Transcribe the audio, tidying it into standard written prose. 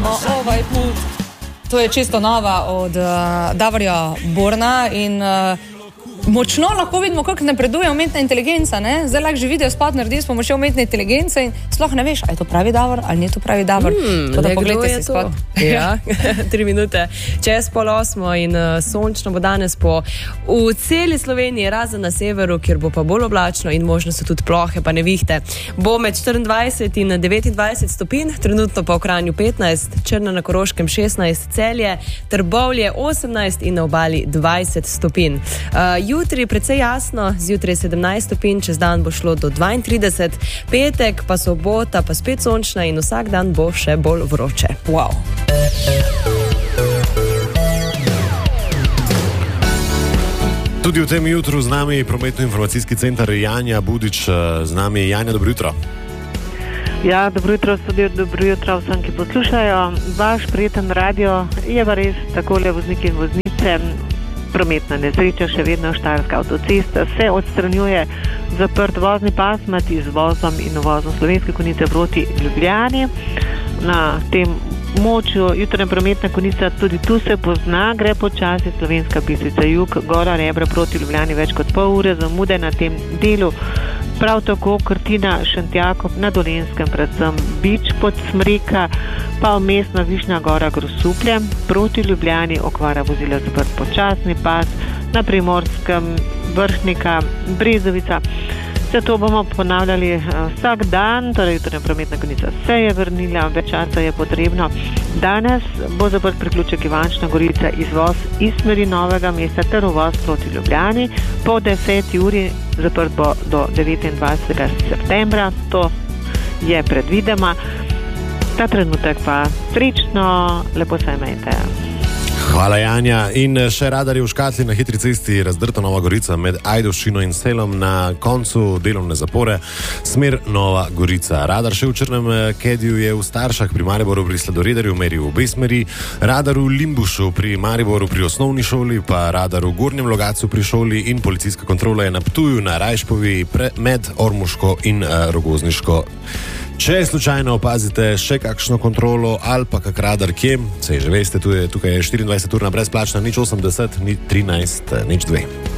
To je čisto nova od Davorja Borna in močno lahko vidimo, kako napreduje umetna inteligenca. Ne? Zdaj lahko že video spot naredi s pomočjo umetne inteligence in sploh ne veš, ali je to pravi Davor ali ni to pravi Davor. Tako da pogledajte si spot. Ja, 3 minute čez 7:30 in sončno bo danes v celi Sloveniji, razen na severu, kjer bo pa bolj oblačno in možno so tudi plohe, pa nevihte. Bo med 24 in 29 stopinj, trenutno pa v Kranju 15, Črna na Koroškem 16, Celje, Trbovlje 18 in na obali 20 stopinj. Jutri precej jasno, zjutraj 17 stopinj, čez dan bo šlo do 32, petek pa sobota pa spet sončna in vsak dan bo še bolj vroče. Wow. Tudi v tem jutru z nami prometno-informacijski center Janja Budič. Z nami Janja, dobro jutro. Ja, dobro jutro, dobro jutro vsem, ki poslušajo. Vaš prijeten radio je pa res takole, vozniki in voznice. Prometna nesreča, še vedno Štajerska avtocesta se odstranjuje, zaprt vozni pas med izvozom in uvozom Slovenske Konjice proti Ljubljani. Na tem močju jutranja prometna konica tudi tu se pozna, gre počasi Slovenska Bistrica jug, Gora Rebra proti Ljubljani več kot pol ure zamude na tem delu. Prav tako Krtina Šentjakov na Dolenjskem, predvsem Bič pod Smreka, pa vmesna Višnja Gora Grosuplje proti Ljubljani, okvara vozila zaprt počasni pas, na Primorskem Vršnika, Brezovica. Vse to bomo ponavljali vsak dan, torej jutranja prometna konica se je vrnila, več časa je potrebno. Danes bo zaprt priključek Ivančna Gorica, izvoz iz smeri Novega mesta ter uvoz proti Ljubljani. Po 10 uri zaprt bo do 29. septembra, to je predvidoma. Ta trenutek pa srečno, lepo se imejte. Hvala, Janja. In še radarji v Škatli na hitri cesti razdrta Nova Gorica med Ajdovščino in Selom na koncu delovne zapore, smer Nova Gorica. Radar še v Črnem Kediju je v Staršah pri Mariboru pri sladoredarju meril v obe smeri, radar v Limbušu pri Mariboru pri osnovni šoli, pa radar v Gornjem Logatcu pri šoli in policijska kontrola je na Ptuju na Rajšpovi med Ormoško in Rogozniško. Če slučajno opazite še kakšno kontrolo ali pa kak radar kje, sej že veste, tukaj je 24 urna brezplačna, 080 13 02.